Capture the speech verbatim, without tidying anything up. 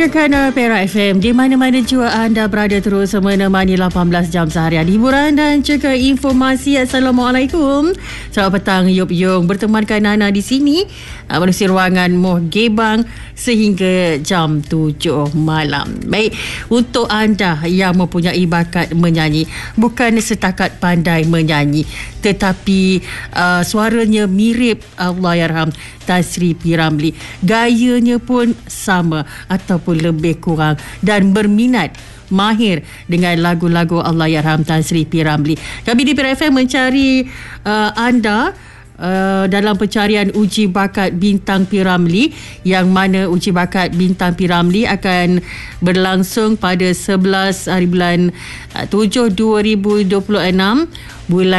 Dengarkan uh, Perak F M di mana-mana jua anda berada, terus menemani lapan belas jam seharian hiburan dan juga informasi. Assalamualaikum. Selamat petang Yop Yung. Bertemankan Nana di sini uh, menerusi ruangan Moh Gebang sehingga jam tujuh malam. Baik, untuk anda yang mempunyai bakat menyanyi, bukan setakat pandai menyanyi, tetapi uh, suaranya mirip Allahyarham Tan Sri P. Ramlee, gayanya pun sama ataupun lebih kurang, dan berminat mahir dengan lagu-lagu Allahyarham Tan Sri P. Ramlee. Kami di Perak F M mencari uh, anda uh, dalam pencarian uji bakat Bintang P. Ramlee, yang mana uji bakat Bintang P. Ramlee akan berlangsung pada sebelas hari bulan tujuh dua ribu dua puluh enam, bulan